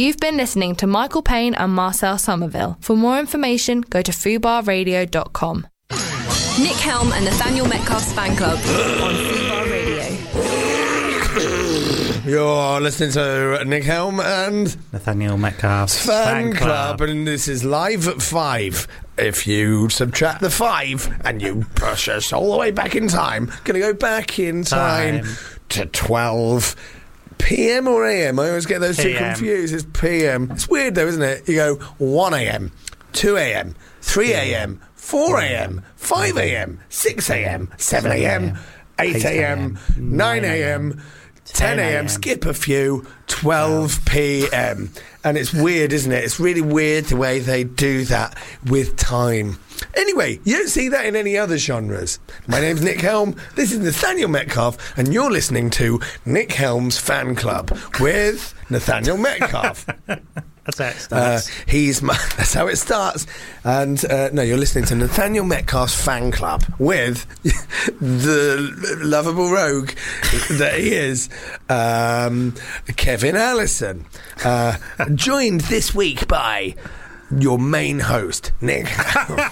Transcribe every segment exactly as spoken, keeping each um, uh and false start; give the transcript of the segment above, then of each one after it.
You've been listening to Michael Payne and Marcel Somerville. For more information, go to fubar radio dot com. Nick Helm and Nathaniel Metcalf's fan club on Fubar Radio. You're listening to Nick Helm and Nathaniel Metcalf's fan, fan club. club, and this is live at five. If you subtract the five and you push us all the way back in time, going to go back in time, Time. to twelve p m or a m. I always get those two P M. confused. It's p m. It's weird though, isn't it? You go one a m, two a m, three a m, four a m, five a m, six a m, seven a m, eight a m, nine a m, ten a m, skip a few, twelve p m. And it's weird, isn't it? It's really weird the way they do that with time. Anyway, you don't see that in any other genres. My name's Nick Helm, this is Nathaniel Metcalf, and you're listening to Nick Helm's Fan Club with Nathaniel Metcalf. That's how it Uh, starts. he's my, that's how it starts. And uh, no, you're listening to Nathaniel Metcalf's Fan Club with the lovable rogue that he is, um, Kevin Allison. Uh, joined this week by your main host, Nick. uh,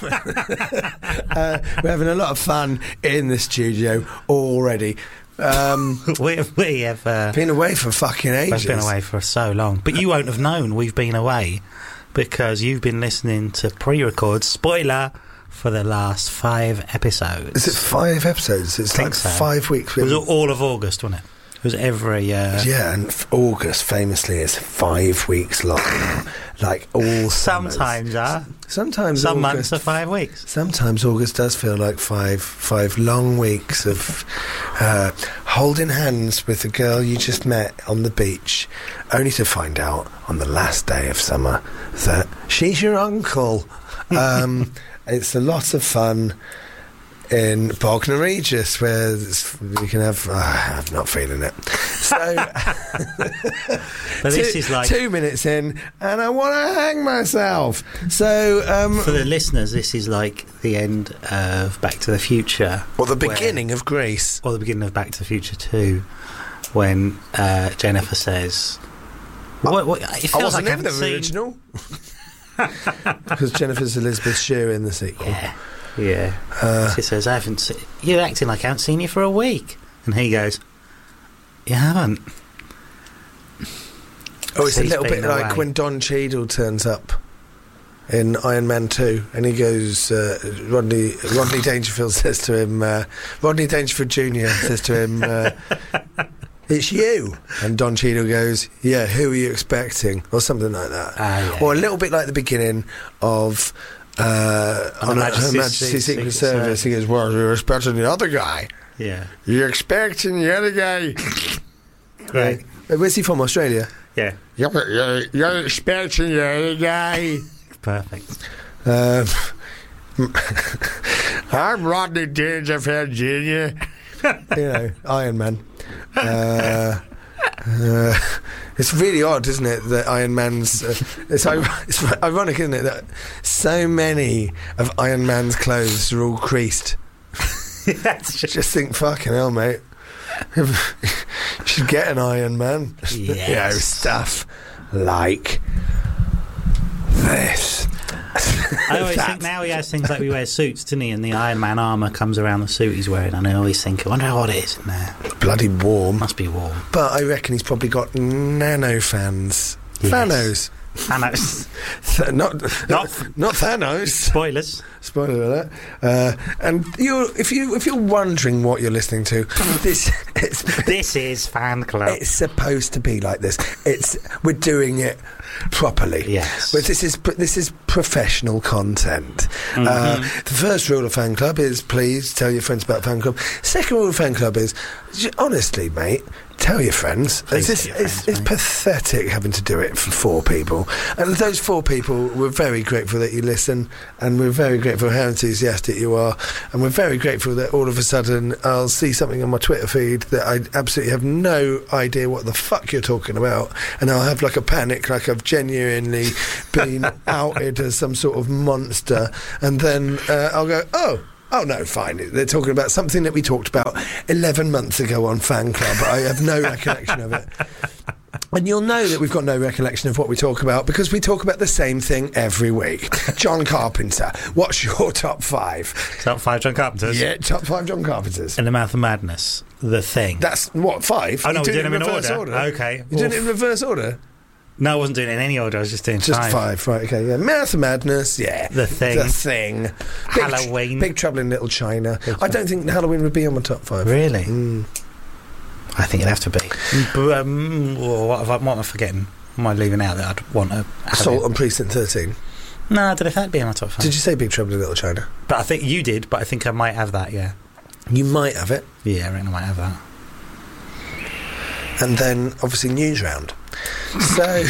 we're having a lot of fun in the studio already. Um, we, we have uh, been away for fucking ages. we've been away for so long, but you won't have known we've been away because you've been listening to pre-record spoiler for the last five episodes. Is it five episodes? It's Think like so. five weeks. It was all of August, wasn't it? It was every uh, Yeah, and f- August famously is five weeks long. Like all summers. sometimes are Sometimes some August, months are five weeks. Sometimes August does feel like five five long weeks of uh, holding hands with the girl you just met on the beach, only to find out on the last day of summer that she's your uncle. Um, it's a lot of fun in Bognor Regis, where you can have... Uh, I'm not feeling it. So... But this two, is like two minutes in, and I want to hang myself. So, um, for the listeners, this is like the end of Back to the Future, or the where- beginning of Grease. or the beginning of Back to the Future Two, when uh, Jennifer says, "What? what it feels I wasn't like I in the haven't seen." original. Because Jennifer's Elizabeth Shue in the sequel. Yeah, yeah. Uh, She says, "I haven't. Se- You're acting like I haven't seen you for a week," and he goes, "You haven't." oh, it's a He's little bit been like away. when Don Cheadle turns up in Iron Man two, and he goes, uh, Rodney Rodney Dangerfield says to him, uh, Rodney Dangerfield Junior says to him, uh, "It's you," and Don Cheadle goes, "Yeah, who are you expecting?" or something like that. Ah, yeah, or a yeah. little bit like the beginning of uh, On on Her Her Majesty's Majesty's Secret Secret Service. He goes, "Well, you're expecting the other guy. Yeah, You're expecting the other guy." right. Uh, Where's he from? Australia? Yeah, You're, you're, you're expecting the other guy. perfect. Um, I'm Rodney Dangerfield Junior You know, Iron Man. Uh, uh, it's really odd, isn't it, that Iron Man's... Uh, it's, ir- it's ironic, isn't it, that so many of Iron Man's clothes are all creased. That's just Just think, fucking hell, mate. You should get an Iron Man. You know, Yes. stuff like this. I always That. think now he has things like we wear suits, doesn't he? And the Iron Man armour comes around the suit he's wearing, and I always think, I wonder how hot it is in there. Bloody warm. Must be warm. But I reckon he's probably got nano fans. Yes. Thanos. Thanos. Th- not, Not- not Thanos. Spoilers. Spoiler alert. Uh, and you, if you, if you're wondering what you're listening to, this it's, This is Fan Club. it's supposed to be like this. It's we're doing it properly. Yes. But this is pr- this is professional content. Uh, the first rule of Fan Club is please tell your friends about Fan Club. Second rule of Fan Club is j- honestly, mate. Tell your friends. Please It's, tell your it's, friends, it's mate. pathetic having to do it for four people. And those four people, we're very grateful that you listen, and we're very grateful how enthusiastic you are, and we're very grateful that all of a sudden I'll see something on my Twitter feed that I absolutely have no idea what the fuck you're talking about, and I'll have like a panic, like I've genuinely been outed as some sort of monster, and then uh, I'll go, oh, Oh, no, fine. They're talking about something that we talked about eleven months ago on Fan Club. I have no recollection of it. And you'll know that we've got no recollection of what we talk about because we talk about the same thing every week. John Carpenter, what's your top five? Top five John Carpenters? Yeah, top five John Carpenters. In the Mouth of Madness, The Thing. That's, what, five? Oh, no, You're we're doing them in reverse order. Okay. You're doing it in reverse order? No, I wasn't doing it in any order, I was just doing Just five. five, right, okay, yeah. Mouth of Madness, yeah. The Thing. The Thing. Big Halloween. Tr- Big Trouble in Little China. I don't think Halloween would be on my top five. Really? Mm. I think it'd have to be. But, um, what, have I, what am I forgetting? Am I leaving out that I'd want to... Assault on Precinct thirteen. No, I don't know if that'd be in my top five. Did you say Big Trouble in Little China? But I think you did, but I think I might have that, yeah. You might have it. Yeah, I reckon I might have that. And then, obviously, News Round. So...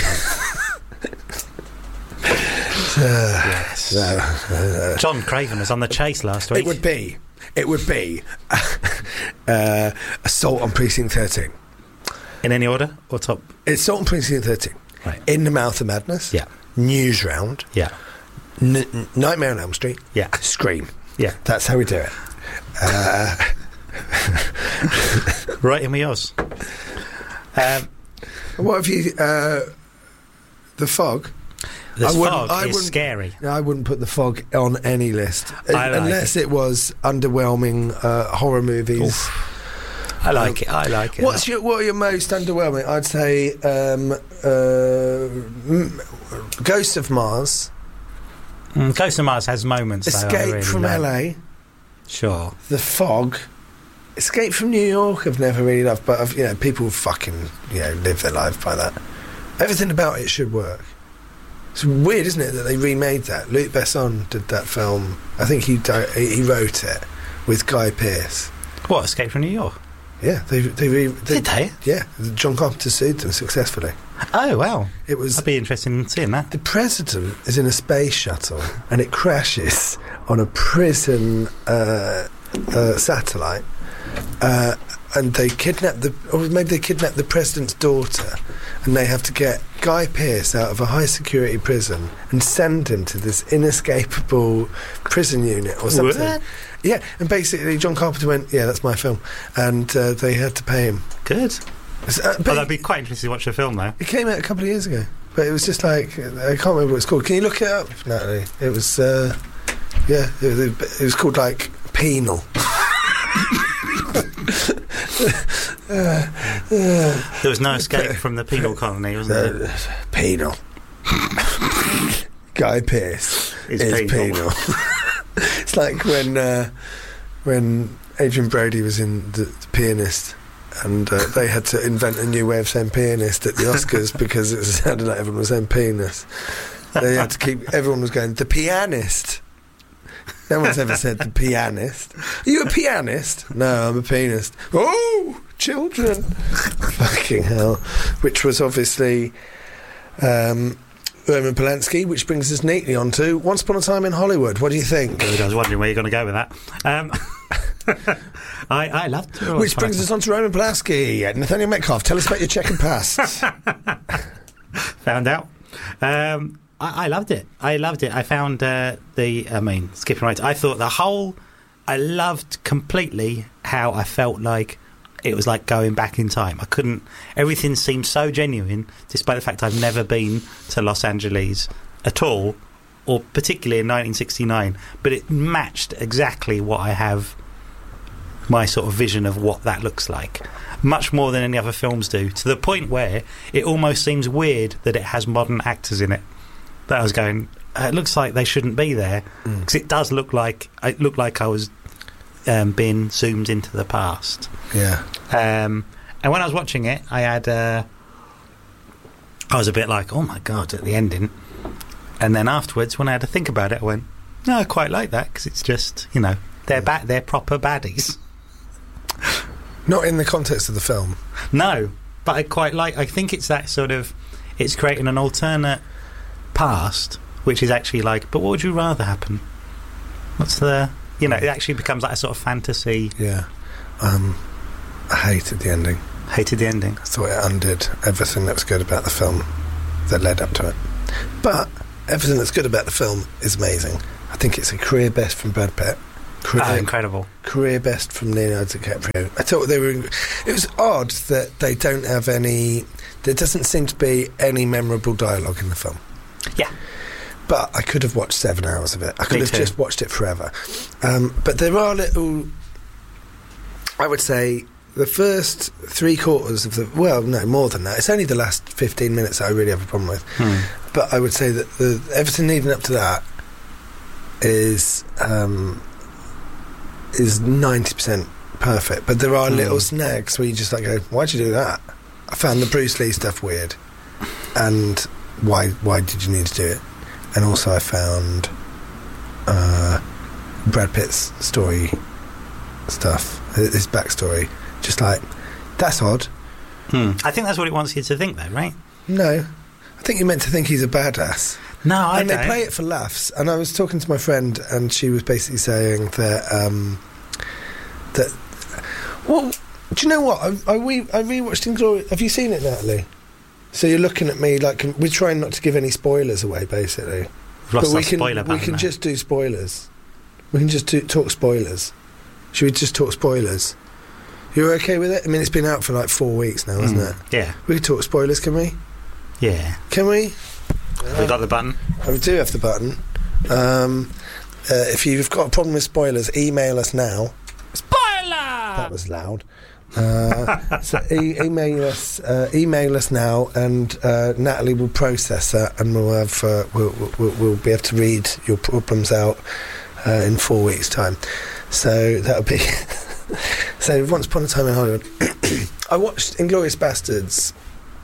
uh, Yes. uh, uh, John Craven was on The Chase last week. it would be... It would be... uh, Assault on Precinct thirteen. In any order? Or top? It's Assault on Precinct thirteen. Right. In the Mouth of Madness. Yeah. News Round. Yeah. N- N- Nightmare on Elm Street. Yeah. Scream. Yeah. That's how we do it. Uh, Right in with yours. Um, what have you... Uh, the Fog? the I wouldn't- fog I is wouldn't- scary. I wouldn't put The Fog on any list. I like unless it. was underwhelming uh, horror movies. Oof. I like Um, it, I like it. What's your, what are your most underwhelming? I'd say um, uh, m- Ghost of Mars, Mm, Ghost of Mars has moments, though, I Escape really from like. L A, Sure. The Fog, Escape from New York. I've never really loved, but I've, you know, people fucking you know live their life by that. Everything about it should work. It's weird, isn't it, that they remade that? Luc Besson did that film. I think he di- he wrote it with Guy Pearce. What, Escape from New York? Yeah, they they, re- they Did they? Yeah, John Carpenter sued them successfully. Oh, wow. It was I'd be interested in seeing that. the president is in a space shuttle and it crashes on a prison uh, uh, satellite, uh, and they kidnap the or maybe they kidnap the president's daughter, and they have to get Guy Pearce out of a high security prison and send him to this inescapable prison unit or something. What? Yeah, and basically John Carpenter went, yeah, that's my film, and uh, they had to pay him. Good. Uh, but Well, I'd be quite interested to watch the film, though. it came out a couple of years ago, but it was just like I can't remember what it's called. Can you look it up, Natalie? It was, uh, yeah, it was, it was called like Penal. There was no escape from the penal colony, wasn't there? Uh, penal. Guy Pearce Is is penal. penal. It's like when uh, when Adrian Brody was in the, the Pianist, and uh, they had to invent a new way of saying pianist at the Oscars because it sounded like everyone was saying penis. They had to keep everyone was going the pianist. No one's ever said the pianist. Are you a pianist? No, I'm a pianist. Oh, children! Fucking hell! Which was obviously um, Roman Polanski, which brings us neatly on to Once Upon a Time in Hollywood. What do you think? Good, I was wondering where you're going to go with that. Um, I, I loved it. Which brings us on to Roman Polanski. Nathaniel Metcalf, tell us about your checkered past. Found out. Um, I, I loved it. I loved it. I found uh, the, I mean, skipping right, I thought the whole, I loved completely how I felt like it was like going back in time. I couldn't, everything seemed so genuine, despite the fact I've never been to Los Angeles at all, or particularly in nineteen sixty-nine, but it matched exactly what I have, my sort of vision of what that looks like, much more than any other films do, to the point where it almost seems weird that it has modern actors in it. That I was going, uh, it looks like they shouldn't be there, because it does look like it looked like I was um, being zoomed into the past. Yeah. Um, and when I was watching it, I had uh, I was a bit like, oh my god, at the ending. And then afterwards, when I had to think about it, I went, no, I quite like that, because it's just, you know, they're ba- they're proper baddies. Not in the context of the film. No, but I quite like, I think it's that sort of, it's creating an alternate past, which is actually like, but what would you rather happen? What's the, you know, it actually becomes like a sort of fantasy. Yeah. Um, I hated the ending. Hated the ending. I thought it undid everything that was good about the film that led up to it. But everything that's good about the film is amazing. I think it's a career best from Brad Pitt. Career, Oh, incredible. career best from Leonardo DiCaprio. I thought they were. It was odd that they don't have any. There doesn't seem to be any memorable dialogue in the film. Yeah. But I could have watched seven hours of it. I could Me have too. just watched it forever. Um, but there are little... I would say the first three quarters of the... Well, no, more than that. It's only the last fifteen minutes that I really have a problem with. Hmm. But I would say that the, everything leading up to that is um, is ninety percent perfect. But there are Hmm. little snags where you just like go, why'd you do that? I found the Bruce Lee stuff weird. And why why did you need to do it? And also I found uh, Brad Pitt's story stuff, his backstory, just like, that's odd. Hmm. I think that's what it wants you to think, though, right? No. I think you're meant to think he's a badass. No, I and don't. they play it for laughs. And I was talking to my friend, and she was basically saying that um, that. Well, do you know what? I, I, re- I rewatched Inglourious. Have you seen it, Natalie? So you're looking at me like we're trying not to give any spoilers away, basically. We've lost but we our can spoiler we button can now. just do spoilers. We can just do, talk spoilers. Should we just talk spoilers? You're okay with it? I mean, it's been out for like four weeks now, hasn't Mm. it? Yeah. We can talk spoilers, can we? Yeah. Can we? Have we got the button? I do have the button. Um, uh, if you've got a problem with spoilers, email us now. Spoiler! That was loud. Uh, so e- email us, uh, email us now, and uh, Natalie will process that, and we'll have uh, we'll, we'll, we'll be able to read your problems out uh, in four weeks' time. So that'll be. So Once Upon a Time in Hollywood. I watched Inglourious Bastards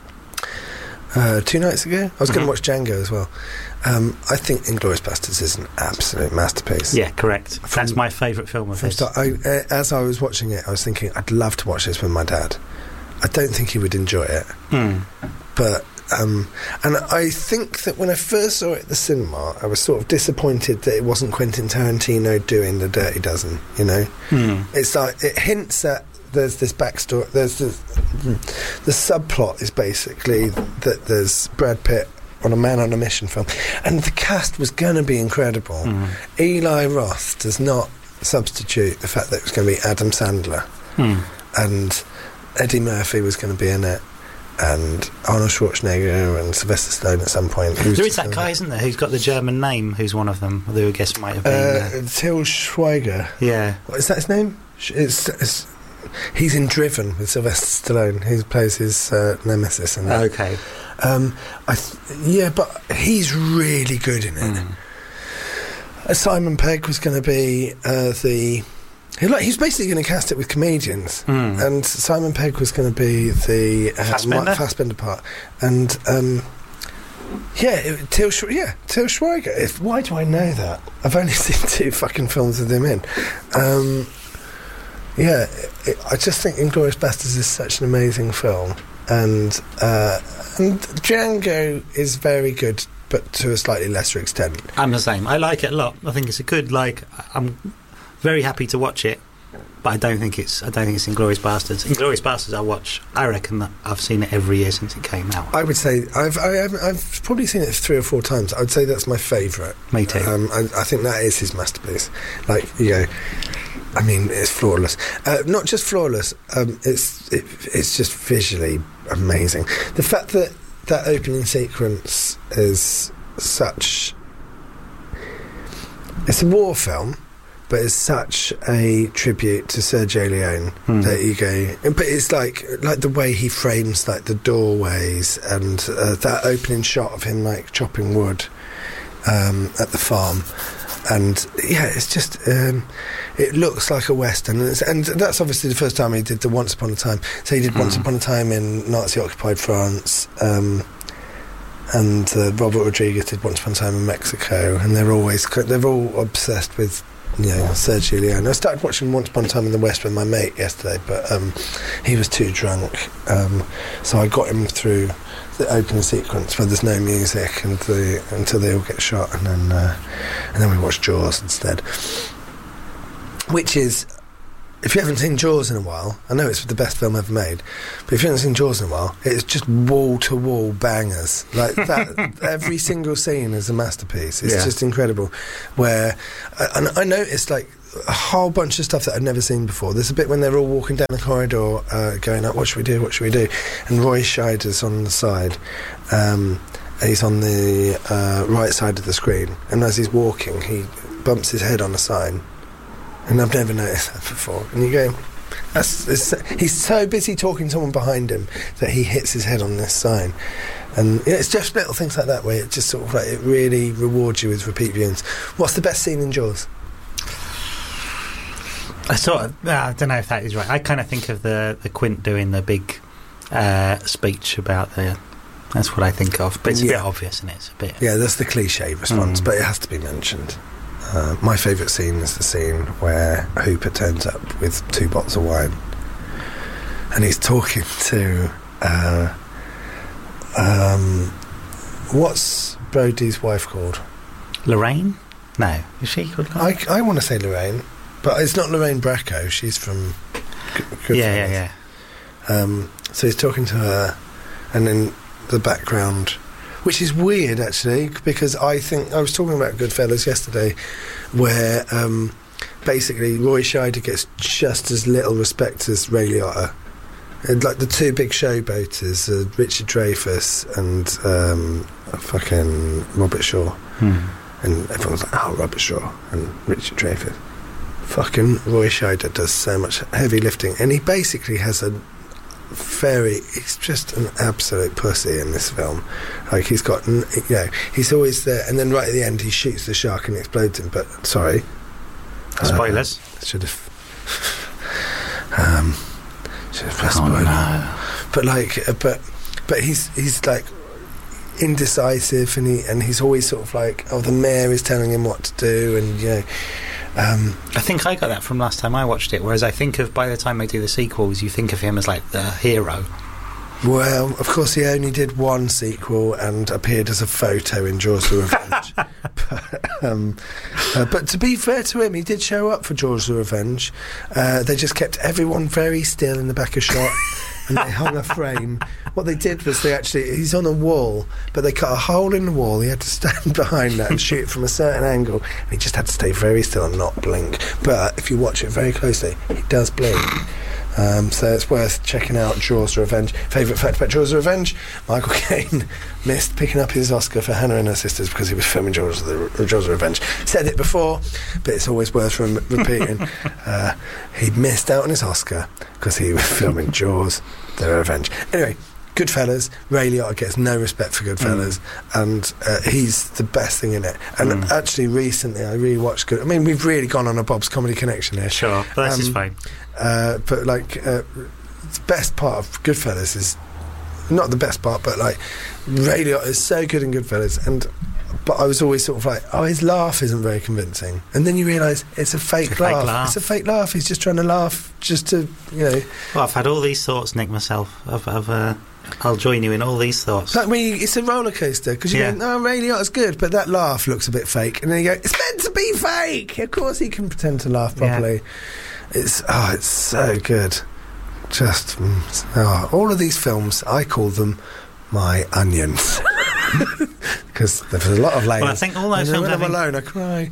uh, two nights ago. I was going to Mhm. watch Django as well. Um, I think Inglourious Bastards is an absolute masterpiece. Yeah, correct. From- That's my favourite film of From his. start, I, uh, as I was watching it, I was thinking, I'd love to watch this with my dad. I don't think he would enjoy it, Hmm. but um, and I think that when I first saw it at the cinema, I was sort of disappointed that it wasn't Quentin Tarantino doing The Dirty Dozen. You know, Hmm. it's like it hints at there's this backstory. There's this, the subplot is basically that there's Brad Pitt on a Man on a Mission film, and the cast was going to be incredible. Hmm. Eli Roth does not substitute the fact that it was going to be Adam Sandler, Hmm. and Eddie Murphy was going to be in it, and Arnold Schwarzenegger and Sylvester Stallone at some point. Who's There is just that gonna- guy, isn't there, who's got the German name, who's one of them, who I guess might have been... Uh, Uh, Til Schweiger. yeah. What, is that his name? Sh- It's, it's, he's in Driven with Sylvester Stallone. He plays his uh, nemesis in that. Okay. Um, I th- yeah, but he's really good in it. Mm. Uh, Simon Pegg was going to be uh, the. He, like, he's basically going to cast it with comedians, Mm. and Simon Pegg was going to be the uh, Fassbender? Mark Fassbender part, and um, yeah, it, Til Sch- yeah, Til Schweiger. If, why do I know that? I've only seen two fucking films with him in. Um, yeah, it, I just think Inglourious Bastards is such an amazing film, and uh, and Django is very good, but to a slightly lesser extent. I'm the same. I like it a lot. I think it's a good, like... I'm very happy to watch it, but I don't think it's I don't think it's Inglourious Bastards. Inglourious Bastards I watch, I reckon that I've seen it every year since it came out. I would say I've I haven't, I've probably seen it three or four times. I would say that's my favourite. Me too. Um, I, I think that is his masterpiece. Like, you know, I mean, it's flawless. Uh, not just flawless. Um, it's it, it's just visually amazing. The fact that that opening sequence is such. It's a war film, but it's such a tribute to Sergio Leone Hmm. that you go. But it's like like the way he frames like the doorways and uh, that opening shot of him like chopping wood um, at the farm, and yeah, it's just um, it looks like a western, and, it's, and that's obviously the first time he did the Once Upon a Time. So he did Hmm. Once Upon a Time in Nazi occupied France. Um, and uh, Robert Rodriguez did Once Upon a Time in Mexico, and they're always they're all obsessed with, you know, Sergio Leone. I started watching Once Upon a Time in the West with my mate yesterday, but um, he was too drunk, um, so I got him through the opening sequence where there's no music and the, until they all get shot, and then uh, and then we watched Jaws instead, which is. If you haven't seen Jaws in a while, I know it's the best film ever made, but if you haven't seen Jaws in a while, it's just wall-to-wall bangers. Like that, every single scene is a masterpiece. It's Yeah. just incredible. Where, and I noticed, like, a whole bunch of stuff that I'd never seen before. There's a bit when they're all walking down the corridor, uh, going up, what should we do, what should we do? And Roy Scheider's on the side. Um, he's on the uh, right side of the screen. And as he's walking, he bumps his head on a sign. And I've never noticed that before. And you go, that's, it's, he's so busy talking to someone behind him that he hits his head on this sign. And yeah, it's just little things like that where it just sort of like, it really rewards you with repeat viewings. What's the best scene in Jaws? I sort of, uh, I don't know if that is right. I kind of think of the, the Quint doing the big uh, speech about the. That's what I think of, but it's yeah. a bit obvious, isn't it? It's a bit. Yeah, that's the cliche response, mm. but it has to be mentioned. Uh, my favourite scene is the scene where Hooper turns up with two bottles of wine, and he's talking to. Uh, um, what's Brody's wife called? Lorraine? No, is she called? I I want to say Lorraine. But it's not Lorraine Bracco. She's from Goodfellas. Yeah, yeah, yeah. Um, so he's talking to her, and in the background, which is weird actually, because I think I was talking about Goodfellas yesterday, where um, basically Roy Scheider gets just as little respect as Ray Liotta. And like the two big showboaters, uh, Richard Dreyfuss and um, fucking Robert Shaw, hmm. and everyone's like, "Oh, Robert Shaw and Richard Dreyfuss." Fucking Roy Scheider does so much heavy lifting, and he basically has a very he's just an absolute pussy in this film. Like he's got, you know, he's always there, and then right at the end he shoots the shark and explodes him. But sorry, spoilers. Uh, should have um should have pressed oh, spoiler. No. But like, uh, but but he's he's like indecisive, and he and he's always sort of like, oh, the mayor is telling him what to do, and you know. Um, I think I got that from last time I watched it, whereas I think of, by the time they do the sequels, you think of him as like the hero. Well, of course he only did one sequel and appeared as a photo in Jaws the Revenge. but, um, uh, but to be fair to him, he did show up for Jaws the Revenge. Uh, they just kept everyone very still in the back of shot, and they hung a frame. What they did was they actually, he's on a wall, but they cut a hole in the wall. He had to stand behind that and shoot from a certain angle, and he just had to stay very still and not blink. But if you watch it very closely, he does blink. Um, so it's worth checking out Jaws the Revenge. Favourite fact about Jaws the Revenge? Michael Caine missed picking up his Oscar for Hannah and Her Sisters because he was filming Jaws the, Jaws the Revenge. Said it before, but it's always worth rem- repeating. uh, he missed out on his Oscar because he was filming Jaws the Revenge. Anyway, Goodfellas. Ray Liotta gets no respect for Goodfellas, mm. and uh, he's the best thing in it. And mm. actually, recently I rewatched Good. I mean, we've really gone on a Bob's Comedy Connection here. Sure, but that's um, just fine. Uh, but like, uh, the best part of Goodfellas is not the best part, but like, Ray Liotta is so good in Goodfellas, and but I was always sort of like, oh, his laugh isn't very convincing, and then you realise it's a fake, it's a laugh. fake laugh. It's a fake laugh. He's just trying to laugh, just to, you know. Well, I've had all these thoughts, Nick, myself. I've, I've uh, I'll join you in all these thoughts. Like when you, it's a roller coaster because you yeah. go, "Oh, Ray Liotta's good," but that laugh looks a bit fake, and then you go, "It's meant to be fake." Of course, he can pretend to laugh properly. Yeah. It's oh, it's so good. Just oh, all of these films, I call them my onions because there's a lot of layers. Well, I think all those and films. When I'm alone, I cry.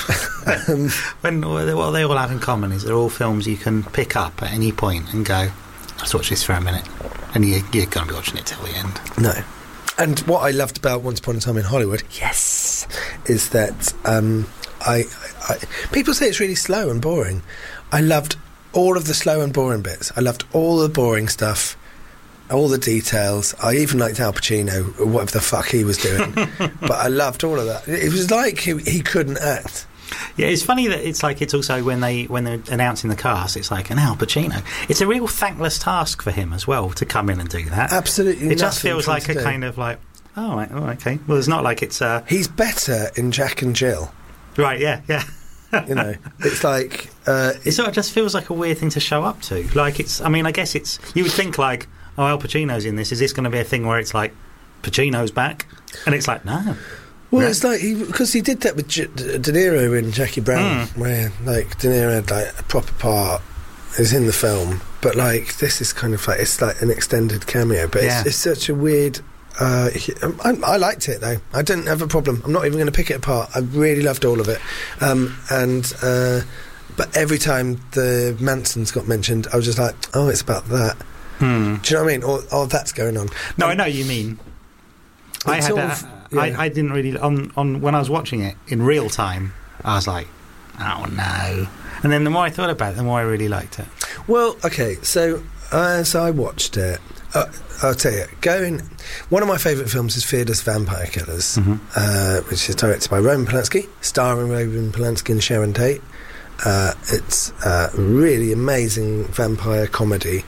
um, when what they all have in common is they're all films you can pick up at any point and go, "Let's watch this for a minute," and you, you're going to be watching it till the end. No. And what I loved about Once Upon a Time in Hollywood, yes, is that um, I, I people say it's really slow and boring. I loved all of the slow and boring bits. I loved all the boring stuff, all the details. I even liked Al Pacino, whatever the fuck he was doing. But I loved all of that. It was like he, he couldn't act. Yeah, it's funny that it's like it's also when they when they're announcing the cast, it's like an Al Pacino. It's a real thankless task for him as well to come in and do that. Absolutely, it just feels like a do. kind of like, oh, right, oh, okay. Well, it's not like it's. Uh, He's better in Jack and Jill. Right? Yeah, yeah. You know, it's like uh, it sort of just feels like a weird thing to show up to. Like it's, I mean, I guess it's. You would think like, oh, Al Pacino's in this. Is this going to be a thing where it's like Pacino's back? And it's like, no. Well, no. It's like because he, he did that with J- De Niro in Jackie Brown, mm. where like De Niro had like a proper part, is in the film, but like this is kind of like it's like an extended cameo. But yeah. it's, it's such a weird. Uh, I, I liked it though. I didn't have a problem. I'm not even going to pick it apart. I really loved all of it, um, and uh, but every time the Mansons got mentioned, I was just like, oh, it's about that. Hmm. Do you know what I mean? Or, oh, that's going on. No, Um, I know what you mean. I had sort a, of- yeah. I, I didn't really on on when I was watching it in real time. I was like, oh no. And then the more I thought about it, the more I really liked it. Well, okay, so as I watched it, uh, I'll tell you, going. One of my favourite films is Fearless Vampire Killers, Mhm. uh, which is directed by Roman Polanski, starring Roman Polanski and Sharon Tate. Uh, it's a really amazing vampire comedy.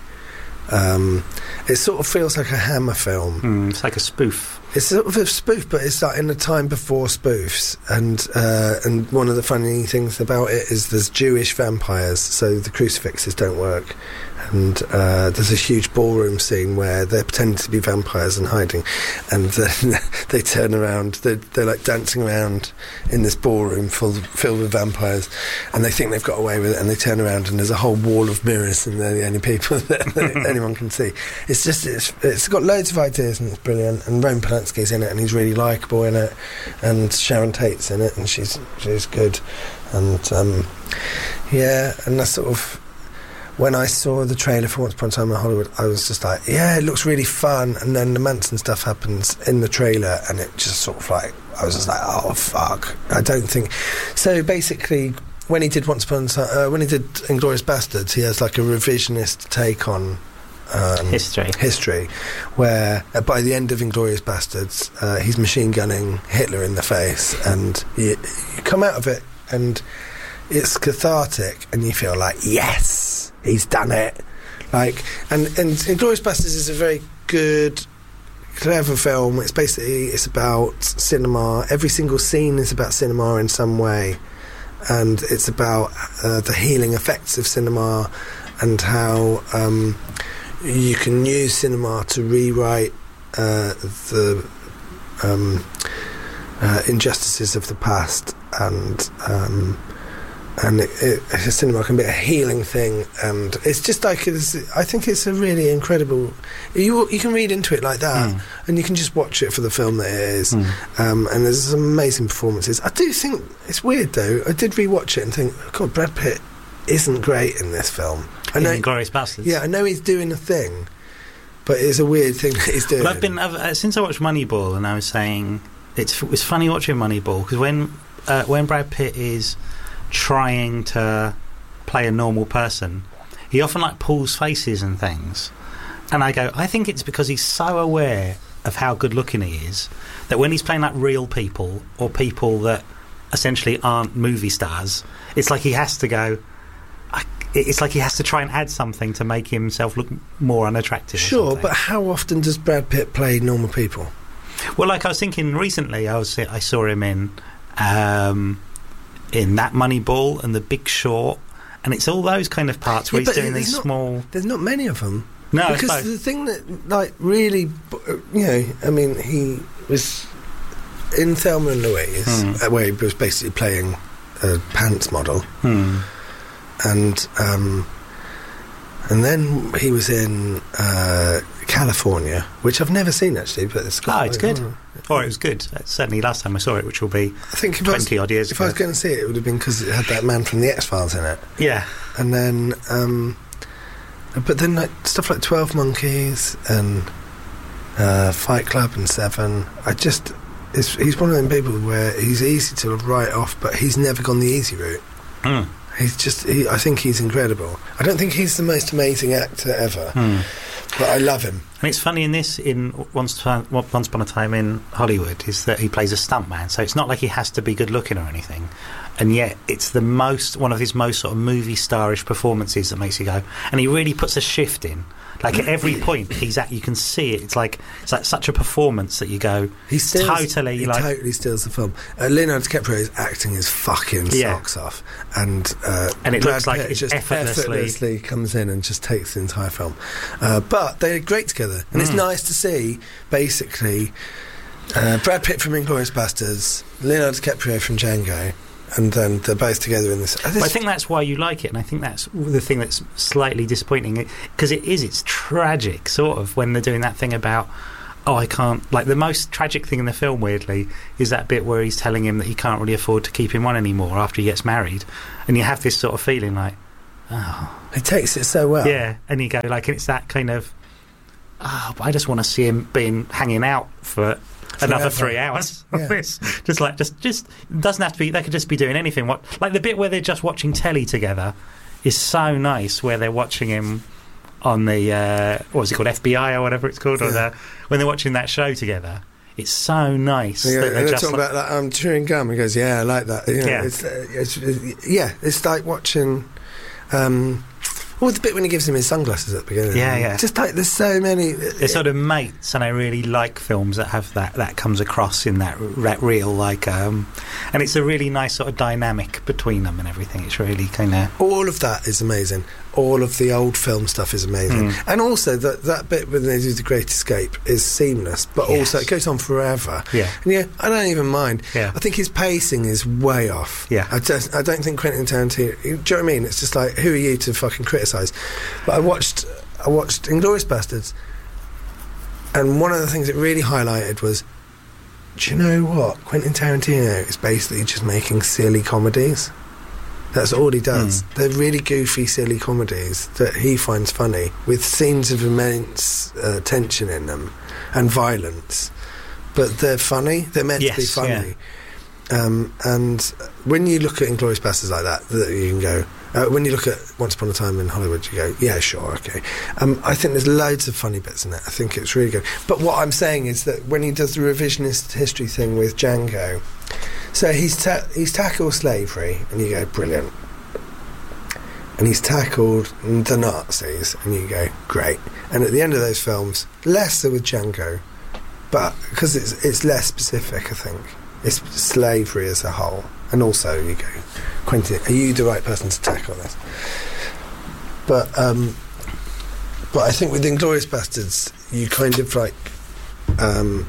Um, it sort of feels like a Hammer film. Mm, it's like a spoof. It's sort of a spoof, but it's like in the time before spoofs. And uh, and one of the funny things about it is there's Jewish vampires, so the crucifixes don't work. And uh, there's a huge ballroom scene where they're pretending to be vampires and hiding, and then they turn around. They're, they're like dancing around in this ballroom full filled with vampires, and they think they've got away with it. And they turn around, and there's a whole wall of mirrors, and they're the only people that anyone can see. It's just it's, it's got loads of ideas, and it's brilliant. And Roman Polanski's in it, and he's really likeable in it. And Sharon Tate's in it, and she's she's good. And um, yeah, and that's sort of. When I saw the trailer for Once Upon a Time in Hollywood, I was just like, yeah, it looks really fun. And then the Manson stuff happens in the trailer, and it just sort of like, I was just like, oh, fuck. I don't think... So basically, when he did Once Upon a Time... Uh, when he did Inglourious Bastards, he has like a revisionist take on... Um, History. History, where uh, by the end of Inglourious Bastards, uh, he's machine gunning Hitler in the face, and you, you come out of it, and it's cathartic, and you feel like, yes, he's done it. Like, and and Inglourious Bastards is a very good, clever film. It's basically it's about cinema. Every single scene is about cinema in some way, and it's about uh, the healing effects of cinema, and how um, you can use cinema to rewrite uh, the um, uh, injustices of the past, and um, and it, it, cinema can be a healing thing, and it's just like it's, I think it's a really incredible. You you can read into it like that, mm. and you can just watch it for the film that it is. Mm. Um, and there's some amazing performances. I do think it's weird though. I did rewatch it and think, God, Brad Pitt isn't great in this film. I know, Inglourious Bastards. Yeah, I know he's doing a thing, but it's a weird thing that he's doing. Well, I've been I've, uh, since I watched Moneyball, and I was saying it's it's funny watching Moneyball because when uh, when Brad Pitt is trying to play a normal person, he often like pulls faces and things, and I go, I think it's because he's so aware of how good looking he is that when he's playing like real people or people that essentially aren't movie stars, it's like he has to go. I, it's like he has to try and add something to make himself look more unattractive. Sure, but how often does Brad Pitt play normal people? Well, like I was thinking recently, I was I saw him in um, in That Moneyball and The Big Short, and it's all those kind of parts where Yeah, he's but doing these not- small. There's not many of them. No, because both. the thing that like really, you know, I mean, he was in Thelma and Louise, Hmm. uh, where he was basically playing a pants model, Hmm. and um, and then he was in uh, California, which I've never seen actually, but it's Oh, got, it's good. Or it was good. Uh, Certainly, last time I saw it, which will be I think if I was, twenty odd years if ago. I was going to see it, it would have been because it had that man from the X-Files in it. Yeah. And then, um, but then like stuff like twelve Monkeys and uh, Fight Club and Seven. I just, it's, he's one of them people where he's easy to write off, but he's never gone the easy route. Mm. He's just, he, I think he's incredible. I don't think he's the most amazing actor ever, Mm. but I love him. And it's funny in this, in Once, Upon- Once Upon a Time in Hollywood, is that he plays a stuntman, so it's not like he has to be good looking or anything. And yet, it's the most one of his most sort of movie starish performances that makes you go. And he really puts a shift in. Like at every point he's at, you can see it. It's like it's like such a performance that you go. He steals, totally he like totally steals the film. Uh, Leonardo DiCaprio's acting his fucking Yeah. socks off, and uh, And it Brad looks like Pitt it's just effortlessly- effortlessly comes in and just takes the entire film. Uh, but they're great together, and it's Mm. nice to see. Basically, uh, Brad Pitt from Inglourious Basterds, Leonardo DiCaprio from Django, and then they're both together in this. Uh, this But I think that's why you like it, and I think that's the thing that's slightly disappointing, because it is, it's tragic, sort of, when they're doing that thing about, oh, I can't. Like, the most tragic thing in the film, weirdly, is that bit where he's telling him that he can't really afford to keep him on anymore after he gets married. And you have this sort of feeling like, oh. He takes it so well. Yeah, and you go, like, it's that kind of, oh, I just want to see him being hanging out for another three hours of Yeah. this. Just like, just, just, it doesn't have to be, they could just be doing anything. What, like, the bit where they're just watching telly together is so nice, where they're watching him on the, uh, what was it called, F B I or whatever it's called, Yeah. or the, when they're watching that show together. It's so nice. Yeah, that and they're they're just talking like, about that. I'm chewing gum. He goes, "Yeah, I like that." You know, Yeah. it's, uh, it's, it's yeah, it's like watching. Um, well, the bit when he gives him his sunglasses at the beginning. Yeah, yeah. Just like there's so many. they're sort of mates, and I really like films that have that. That comes across in that, that real, like, um, and it's a really nice sort of dynamic between them and everything. It's really kind of. All of that is amazing. All of the old film stuff is amazing, Mm. and also that that bit when they do the Great Escape is seamless, but Yes. also it goes on forever. Yeah. And yeah, I don't even mind. Yeah. I think his pacing is way off. Yeah. I just I don't think Quentin Tarantino. Do you know what I mean? It's just like, who are you to fucking criticise? But I watched I watched Inglourious Bastards, and one of the things it really highlighted was, do you know what? Quentin Tarantino is basically just making silly comedies. That's all he does. Mm. They're really goofy, silly comedies that he finds funny, with scenes of immense uh, tension in them and violence. But they're funny. They're meant Yes, to be funny. Um, and when you look at Inglourious Bastards like that, that you can go. Uh, when you look at Once Upon a Time in Hollywood, you go, yeah, sure, okay. Um, I think there's loads of funny bits in it. I think it's really good. But what I'm saying is that when he does the revisionist history thing with Django, so he's ta- he's tackled slavery, and you go, brilliant. And he's tackled the Nazis, and you go, great. And at the end of those films, less so with Django, but because it's it's less specific, I think. It's slavery as a whole. And also, you go, Quentin, are you the right person to tackle this? But um, but I think with Inglourious Bastards, you kind of like, um,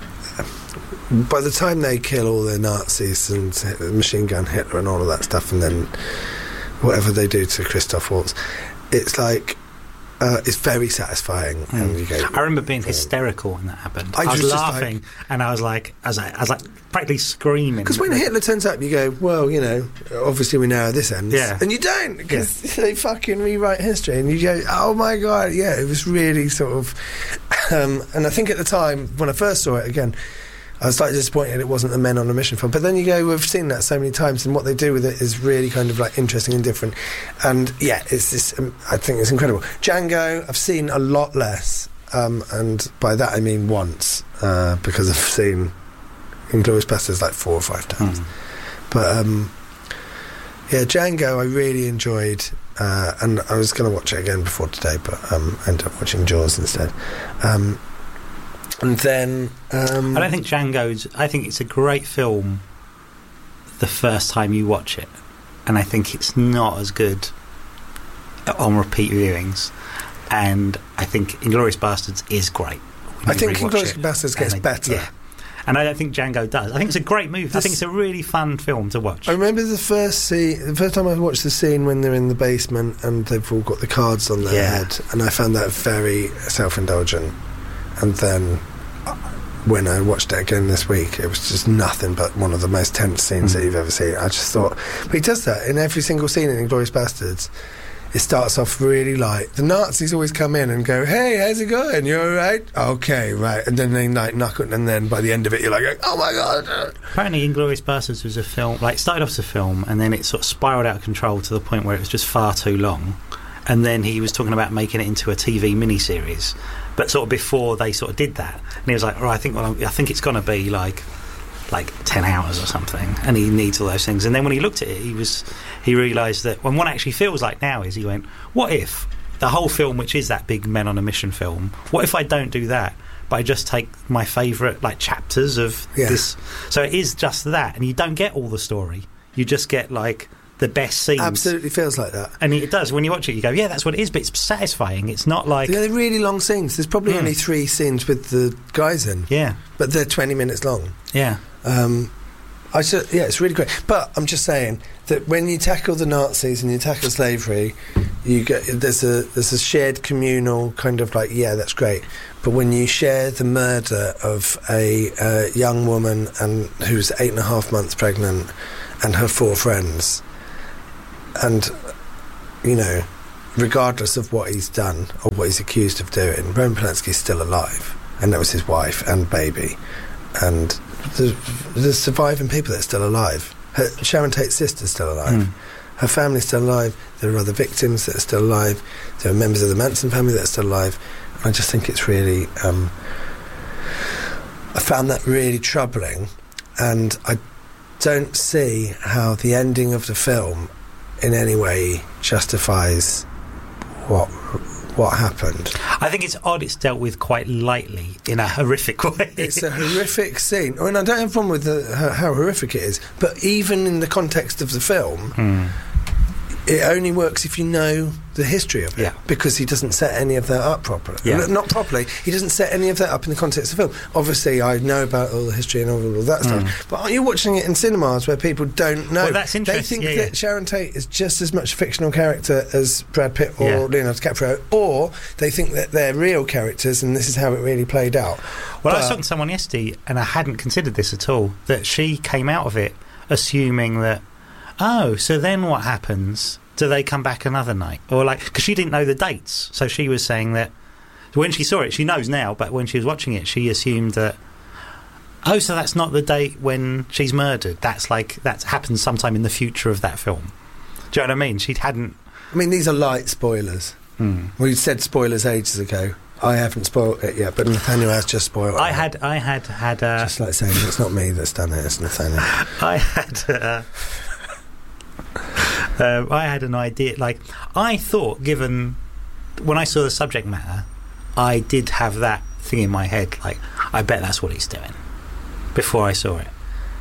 by the time they kill all the Nazis and machine gun Hitler and all of that stuff, and then whatever they do to Christoph Waltz, it's like, uh, it's very satisfying. Mm. And you go, I remember being hysterical when that happened. I I, was was just laughing, like- and I was like, I was like, I was like practically screaming. because when Hitler turns up, you go, well, you know, obviously we know how this ends. Yeah. And you don't, because they fucking rewrite history. And you go, oh my God, yeah, it was really sort of... Um, and I think at the time, when I first saw it again, I was slightly disappointed it wasn't a Men on a Mission film. But then you go, we've seen that so many times, and what they do with it is really kind of like interesting and different. And yeah, it's this, um, I think it's incredible. Django, I've seen a lot less. Um, and by that I mean once, uh, because I've seen Inglourious Bastards like four or five times. Mm. But um, yeah, Django I really enjoyed, uh, and I was going to watch it again before today, but um, I ended up watching Jaws instead. Um, and then um, I don't think Django's. I think it's a great film the first time you watch it, and I think it's not as good on repeat viewings. And I think Inglourious Bastards is great. when I you think rewatch Inglourious it. Bastards gets And I- better. Yeah. And I don't think Django does. I think it's a great movie. I This- think it's a really fun film to watch. I remember the first scene, the first time I watched the scene when they're in the basement and they've all got the cards on their Yeah. head, and I found that very self-indulgent. And then uh, when I watched it again this week, it was just nothing but one of the most tense scenes Mm. that you've ever seen. I just thought, but he does that in every single scene in Inglourious Bastards. It starts off really light. The Nazis always come in and go, "Hey, how's it going? You all right? Okay, right." And then they like knuckle, and then by the end of it, you're like, "Oh my God!" Apparently, Inglourious Bastards was a film, like, it started off as a film, and then it sort of spiraled out of control to the point where it was just far too long. And then he was talking about making it into a T V miniseries, but sort of before they sort of did that, and he was like, "Oh, I think, well, I think it's going to be like, like ten hours or something," and he needs all those things. And then when he looked at it, he was, he realised that, when what it actually feels like now is, he went, "What if the whole film, which is that big Men on a Mission film, what if I don't do that? But I just take my favourite like chapters of Yeah. this." So it is just that, and you don't get all the story. You just get like the best scenes. Absolutely feels like that. And it does. When you watch it, you go, "Yeah, that's what it is." But it's satisfying. It's not like, Yeah, they're really long scenes. There's probably Mm. only three scenes with the guys in, yeah, but they're twenty minutes long. yeah, Um, I should, yeah, it's really great. But I'm just saying that when you tackle the Nazis and you tackle slavery, you get there's a there's a shared communal kind of like, yeah, that's great. But when you share the murder of a uh, young woman and who's eight and a half months pregnant and her four friends, and you know, regardless of what he's done or what he's accused of doing, Roman Polanski's still alive, and that was his wife and baby, and the, the surviving people that are still alive. Her, Sharon Tate's sister's still alive. Mm. Her family's still alive. There are other victims that are still alive. There are members of the Manson family that are still alive. I just think it's really... Um, I found that really troubling, and I don't see how the ending of the film in any way justifies what what happened. I think it's odd it's dealt with quite lightly in a horrific way. It's a horrific scene. I mean, I don't have a problem with the, how, how horrific it is, but even in the context of the film... Mm. It only works if you know the history of it, yeah. because he doesn't set any of that up properly. Yeah. Not properly. He doesn't set any of that up in the context of the film. Obviously, I know about all the history and all, all that mm. stuff, but are you watching it in cinemas where people don't know? Well, that's interesting. They think yeah, that yeah. Sharon Tate is just as much a fictional character as Brad Pitt or yeah. Leonardo DiCaprio, or they think that they're real characters and this is how it really played out. Well, but I was talking to someone yesterday, and I hadn't considered this at all, that she came out of it assuming that, oh, so then what happens? Do they come back another night? Or like, because she didn't know the dates, so she was saying that when she saw it, she knows now, but when she was watching it, she assumed that, oh, so that's not the date when she's murdered. That's like, that happens sometime in the future of that film. Do you know what I mean? She hadn't... I mean, these are light spoilers. Mm. We said spoilers ages ago. I haven't spoiled it yet, but Nathaniel has just spoiled I it. had, I had, had... Uh, just like saying, it's not me that's done it, it's Nathaniel. I had... Uh, Uh, I had an idea, like, I thought, given, when I saw the subject matter, I did have that thing in my head, like, I bet that's what he's doing, before I saw it.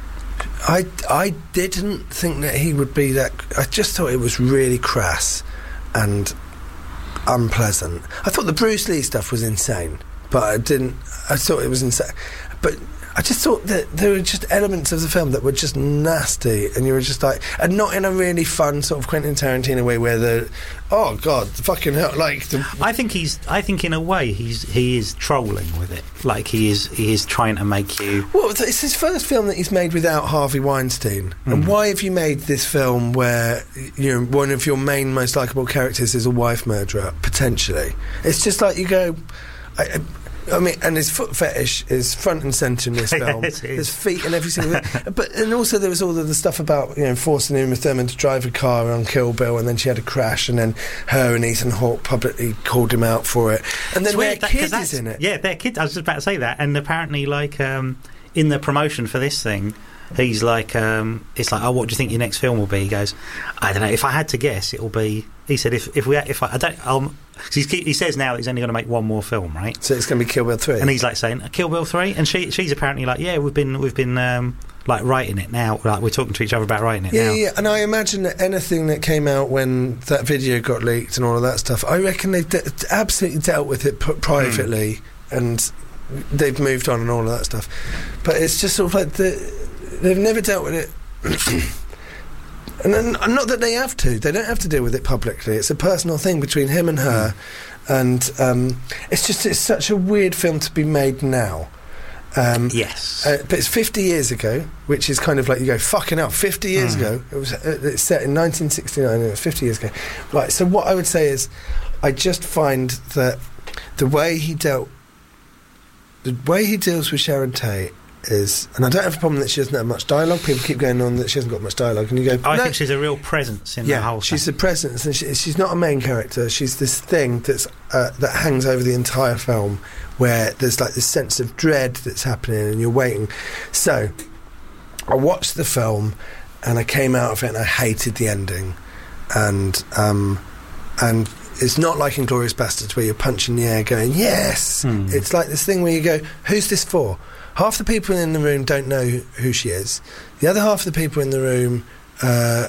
I, I didn't think that he would be that... I just thought it was really crass and unpleasant. I thought the Bruce Lee stuff was insane, but I didn't... I thought it was insane. But... I just thought that there were just elements of the film that were just nasty, and you were just like, and not in a really fun sort of Quentin Tarantino way where the, oh god, fucking hell, like. The I think he's. I think in a way he's he is trolling with it. Like he is he is trying to make you. Well, it's his first film that he's made without Harvey Weinstein, mm. and why have you made this film where you know one of your main most likable characters is a wife murderer potentially? It's just like you go. I, I, I mean, and his foot fetish is front and centre in this film. There's feet and every single thing. But and also there was all of the stuff about you know forcing Uma Thurman to drive a car on Kill Bill, and then she had a crash, and then her and Ethan Hawke publicly called him out for it. And then their kid is in it. Yeah, their kid. I was just about to say that. And apparently, like um, in the promotion for this thing, he's like, um, it's like, oh, what do you think your next film will be? He goes, I don't know. If I had to guess, it will be. He said, if if we if I, I don't, I'll. He says now that he's only going to make one more film, right? So it's going to be Kill Bill three, and he's like saying Kill Bill three, and she she's apparently like, yeah, we've been we've been um, like writing it now, like we're talking to each other about writing it yeah, now. Yeah, and I imagine that anything that came out when that video got leaked and all of that stuff, I reckon they've de- absolutely dealt with it p- privately, mm. and they've moved on and all of that stuff. But it's just sort of like the, they've never dealt with it. And then, not that they have to. They don't have to deal with it publicly. It's a personal thing between him and her. Mm. And um, it's just, it's such a weird film to be made now. Um, yes. Uh, but it's fifty years ago, which is kind of like, you go, fucking hell, fifty years mm. ago. It was uh, it's set in nineteen sixty-nine, and it was fifty years ago. Right, so what I would say is, I just find that the way he dealt, the way he deals with Sharon Tate, is, and I don't have a problem that she doesn't have much dialogue. People keep going on that she hasn't got much dialogue, and you go, I no. think she's a real presence in yeah, the whole she's thing. a presence, and she, she's not a main character. She's this thing that's uh, that hangs over the entire film, where there's like this sense of dread that's happening, and you're waiting. So I watched the film, and I came out of it, and I hated the ending, and um, and it's not like Inglourious Bastards where you're punching the air, going yes. Hmm. It's like this thing where you go, who's this for? Half the people in the room don't know who she is. The other half of the people in the room uh,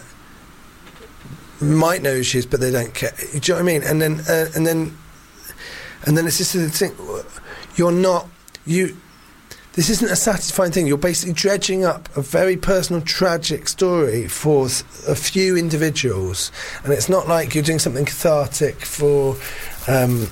might know who she is, but they don't care. Do you know what I mean? And then, uh, and then, and then it's just the thing. You're not you. this isn't a satisfying thing. You're basically dredging up a very personal, tragic story for s- a few individuals, and it's not like you're doing something cathartic for um,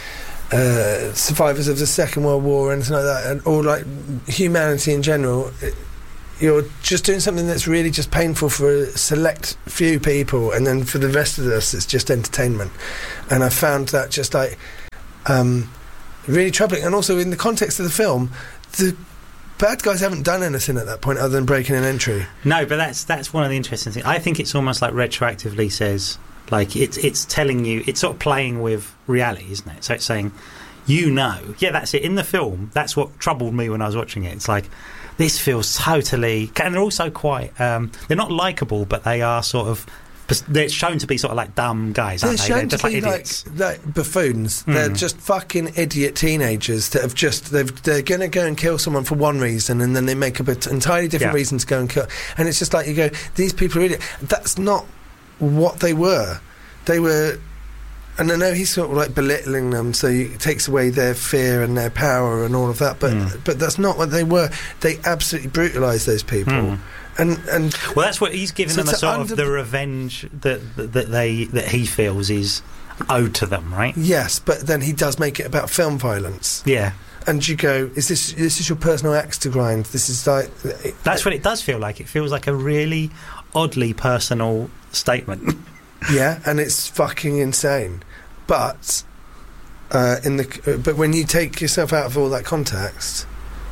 uh, survivors of the Second World War or anything like that, and, or like humanity in general. It, you're just doing something that's really just painful for a select few people, and then for the rest of us, it's just entertainment. And I found that just like um, really troubling, and also in the context of the film. The bad guys haven't done anything at that point other than breaking an entry. No, but that's that's one of the interesting things. I think it's almost like retroactively says, like it's it's telling you, it's sort of playing with reality, isn't it? So it's saying, you know, yeah, that's it. In the film, that's what troubled me when I was watching it. It's like, this feels totally, and they're also quite, um, they're not likeable, but they are sort of, they're shown to be sort of like dumb guys, They're aren't they? shown They're just to like be idiots. like, like buffoons. Mm. They're just fucking idiot teenagers that have just they've, they're going to go and kill someone for one reason, and then they make up an entirely different Yeah. reason to go and kill. And it's just like you go, these people are idiots. That's not what they were. They were. And I know he's sort of like belittling them, so it takes away their fear and their power and all of that. But Mm. but that's not what they were. They absolutely brutalised those people. Mm. And and Well, that's what he's giving So them a to sort under- of the revenge that that they that he feels is owed to them, right? yes, but then he does make it about film violence. Yeah, And you go, is this this is your personal axe to grind? This is like that's what it does feel like. It feels like a really oddly personal statement. yeah, and it's fucking insane. But uh, in the uh, but when you take yourself out of all that context,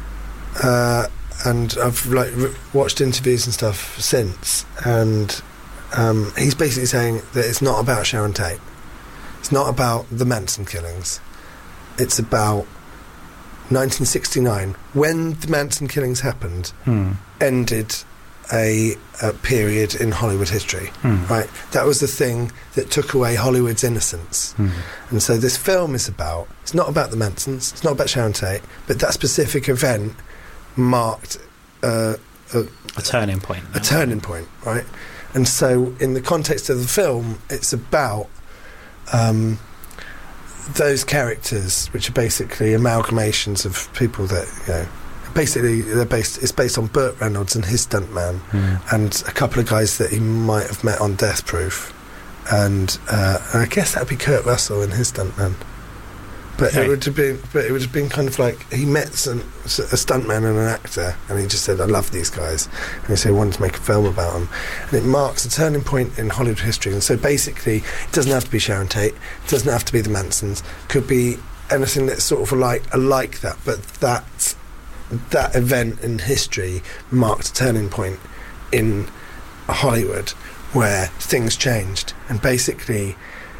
uh, and I've like re- watched interviews and stuff since, and um, he's basically saying that it's not about Sharon Tate. It's not about the Manson killings. It's about nineteen sixty-nine, when the Manson killings happened, Hmm. ended a, a period in Hollywood history. Hmm. Right, that was the thing that took away Hollywood's innocence. Hmm. And so this film is about, it's not about the Mansons, it's not about Sharon Tate, but that specific event marked uh, a, A turning point. a turning point, right? And so in the context of the film, it's about um, those characters, which are basically amalgamations of people that, you know, basically they're based, it's based on Burt Reynolds and his stuntman, Hmm. and a couple of guys that he might have met on Death Proof, and, uh, and I guess that would be Kurt Russell and his stuntman. But Okay. it would have been, but it would have been kind of like he met some, a stuntman and an actor, and he just said, "I love these guys," and he said he wanted to make a film about them, and it marks a turning point in Hollywood history. And so basically, it doesn't have to be Sharon Tate, it doesn't have to be the Mansons, could be anything that's sort of like like that, but that that event in history marked a turning point in Hollywood where things changed, and basically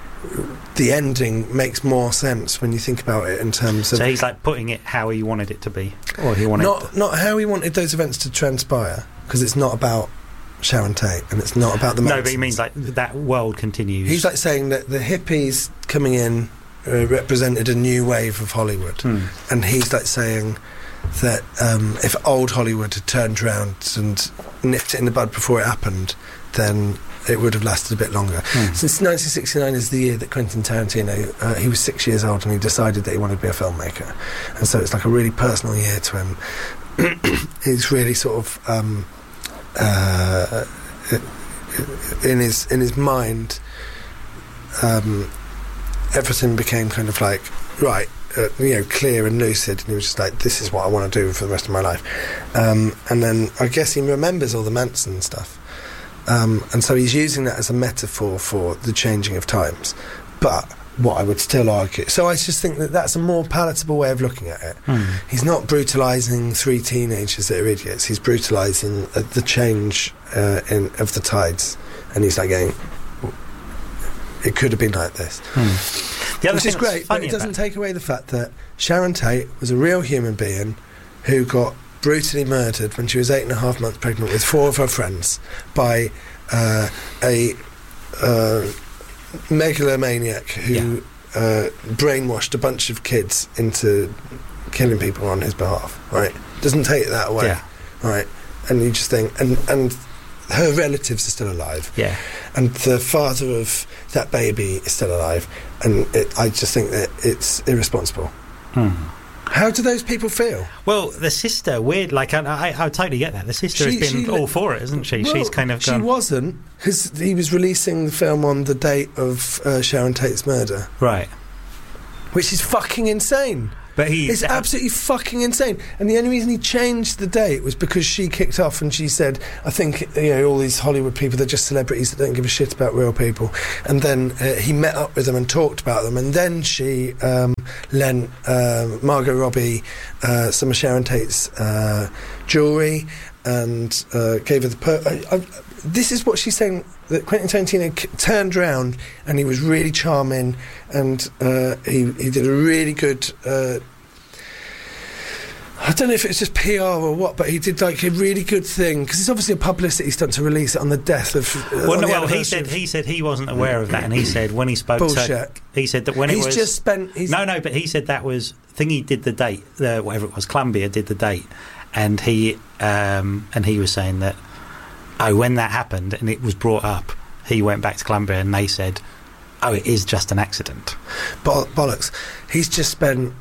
the ending makes more sense when you think about it in terms of So he's like putting it how he wanted it to be, or he wanted. not not how he wanted those events to transpire, because it's not about Sharon Tate and it's not about the no, Mansons. but he means like that world continues. He's like saying that the hippies coming in uh, represented a new wave of Hollywood, Hmm. and he's like saying that um, if old Hollywood had turned around and nipped it in the bud before it happened, then it would have lasted a bit longer. Hmm. Since nineteen sixty-nine is the year that Quentin Tarantino, uh, he was six years old and he decided that he wanted to be a filmmaker, and so it's like a really personal year to him. He's really sort of um, uh, in his in his mind. Um, everything became kind of like right. Uh, you know, clear and lucid, and he was just like, this is what I want to do for the rest of my life. Um, and then I guess he remembers all the Manson stuff, um, and so he's using that as a metaphor for the changing of times. But what I would still argue, so I just think that that's a more palatable way of looking at it. Hmm. He's not brutalising three teenagers that are idiots, he's brutalising uh, the change uh, in of the tides, and he's like going, it could have been like this. Hmm. The other Which thing is that's great, but funny it doesn't about- take away the fact that Sharon Tate was a real human being who got brutally murdered when she was eight and a half months pregnant with four of her friends by uh, a uh, megalomaniac who uh, brainwashed a bunch of kids into killing people on his behalf, right? Doesn't take that away, Yeah. right? And you just think, and, and her relatives are still alive, Yeah. and the father of that baby is still alive, and it, I just think that it's irresponsible. Hmm. How do those people feel? Well, the sister, weird. Like I, I, I totally get that. The sister She- has been she all li- for it, isn't she? Well, She's kind of She gone, wasn't, because he was releasing the film on the date of uh, Sharon Tate's murder, right. which is fucking insane. But he, It's absolutely fucking insane. And the only reason he changed the date was because she kicked off and she said, I think, you know, all these Hollywood people, they're just celebrities that don't give a shit about real people. And then uh, he met up with them and talked about them. And then she um, lent uh, Margot Robbie uh, some of Sharon Tate's uh, jewellery and uh, gave her the... Per- I, I, this is what she's saying, that Quentin Tarantino c- turned round and he was really charming, and uh, he, he did a really good... Uh, I don't know if it's just P R or what, but he did like a really good thing, because it's obviously a publicity stunt to release it on the death of. Uh, Well, on no, the well, he anniversary said of- he said he wasn't aware of that, and he said when he spoke Bullshit. to, he said that when he's it was just spent. He's, no, no, but he said that was Thingy did the date, uh, whatever it was, Columbia did the date, and he um, and he was saying that oh, when that happened and it was brought up, he went back to Columbia and they said, oh, it is just an accident. Bo- bollocks. He's just spent.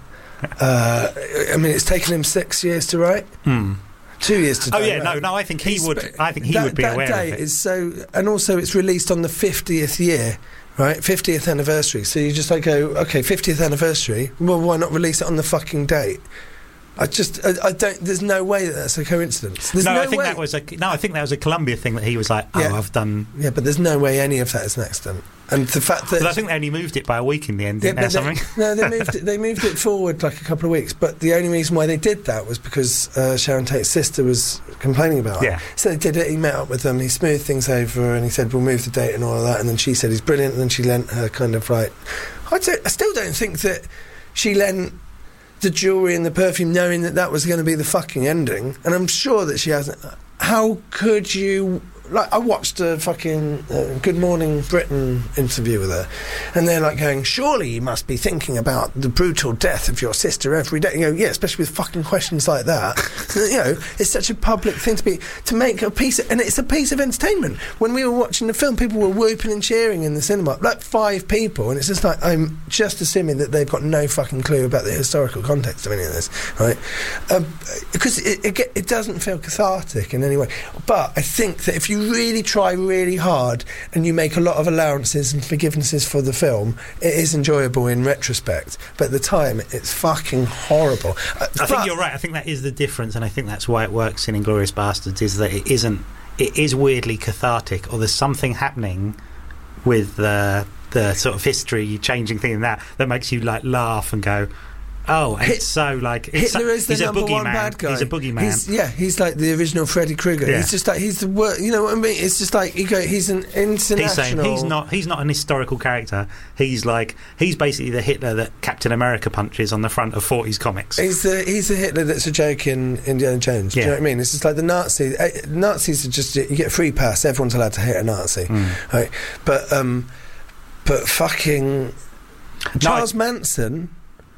Uh, I mean, it's taken him six years to write. Hmm. Two years to. Oh yeah, direct. no, no. I think he He's would. spe- I think he that, would be that aware date of it. is so, and also it's released on the fiftieth year, right? fiftieth anniversary. So you just like go, okay, fiftieth anniversary. Well, why not release it on the fucking date? I just, I, I don't. There's no way that that's a coincidence. There's no, no I think way. that was a no. I think that was a Columbia thing that he was like, oh, Yeah. I've done. Yeah, but there's no way any of that is an accident. And the fact that But I think they only moved it by a week in the end, Yeah, didn't they? but or they- Something. no, they moved it. They moved it forward like a couple of weeks. But the only reason why they did that was because uh, Sharon Tate's sister was complaining about Yeah. it. So they did it. He met up with them. He smoothed things over, and he said, "We'll move the date and all of that." And then she said, "He's brilliant." And then she lent her kind of like, I, don't, I still don't think that she lent the jewellery and the perfume knowing that that was going to be the fucking ending. And I'm sure that she hasn't. How could you? Like, I watched a fucking uh, Good Morning Britain interview with her, and they're like going, surely you must be thinking about the brutal death of your sister every day. You know, yeah, especially with fucking questions like that. You know, it's such a public thing to be to make a piece of, and it's a piece of entertainment. When we were watching the film, people were whooping and cheering in the cinema, like five people, and it's just like, I'm just assuming that they've got no fucking clue about the historical context of any of this, right? Um, because it, it, get- it doesn't feel cathartic in any way. But I think that if you really try really hard and you make a lot of allowances and forgivenesses for the film, it is enjoyable in retrospect. But at the time, it's fucking horrible. Uh, I think you're right. I think that is the difference, and I think that's why it works in Inglourious Bastards. Is that it isn't. It is weirdly cathartic, or there's something happening with the the sort of history changing thing in that that makes you like laugh and go, oh, and Hit- it's so like it's Hitler so, is the he's a number one boogeyman. bad guy. He's a boogeyman. He's, yeah, he's like the original Freddy Krueger. Yeah. He's just like he's the wor- You know what I mean? It's just like you go. He's an international. He's saying he's not he's not an historical character. He's like he's basically the Hitler that Captain America punches on the front of forties comics. He's the he's the Hitler that's a joke in Indiana Jones. Do you Yeah. know what I mean? It's just like the Nazis. Uh, Nazis are just you get a free pass. Everyone's allowed to hit a Nazi, Mm. right? But um, but fucking Charles Manson.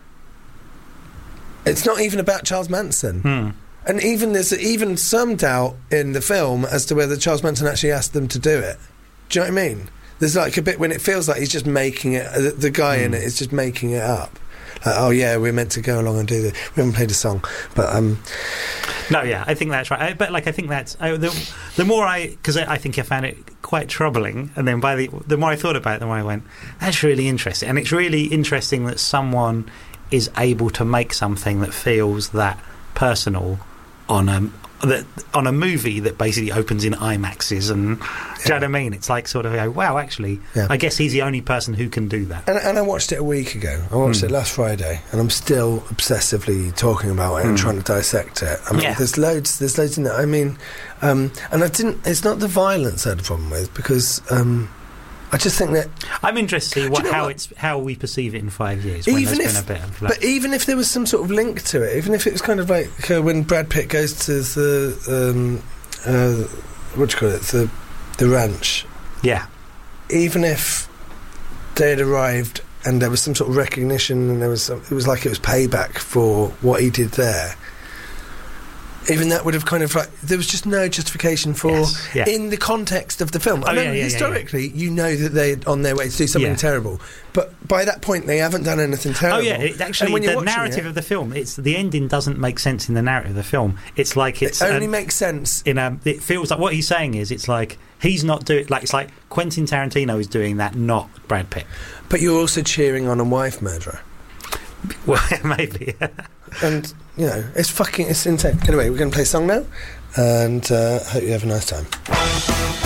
It's not even about Charles Manson. Hmm. And even there's even some doubt in the film as to whether Charles Manson actually asked them to do it. Do you know what I mean? There's like a bit when it feels like he's just making it. The, the guy in it is just making it up. Like, oh yeah, we're meant to go along and do this. We haven't played a song, but um, No, yeah, I think that's right. I, but like, I think that's I, the the more I because I, I think I found it quite troubling, and then by the the more I thought about it, the more I went, that's really interesting, and it's really interesting that someone is able to make something that feels that personal on a that on a movie that basically opens in IMAXs, and do you know what I mean? It's like sort of go, wow, actually, Yeah. I guess he's the only person who can do that. and, and I watched it a week ago. I watched Mm. it last Friday, and I'm still obsessively talking about it and Mm. trying to dissect it. I mean, Yeah. there's loads. There's loads in it. I mean, um, and I didn't. It's not the violence I had a problem with because. Um, I just think that I'm interested to see Do what, you know how what? it's how we perceive it in five years when Even there's if- been a bit of like, But even if there was some sort of link to it, even if it was kind of like uh, when Brad Pitt goes to the um, uh, what do you call it, the the ranch, yeah. even if they had arrived and there was some sort of recognition and there was some, it was like it was payback for what he did there. even that would have kind of like there was just no justification for Yes, yeah. in the context of the film. Oh, I mean, yeah, yeah, yeah, historically, you know that they're on their way to do something Yeah. terrible, but by that point, they haven't done anything terrible. Oh yeah, it, And actually, when you're the watching narrative it, of the film, it's the ending doesn't make sense in the narrative of the film. It's like it's it only um, makes sense. in a. It feels like what he's saying is it's like he's not doing like it's like Quentin Tarantino is doing that, not Brad Pitt. But you're also cheering on a wife murderer. Well, maybe. And, you know, it's fucking, it's insane. Anyway, we're going to play a song now, and uh, hope you have a nice time.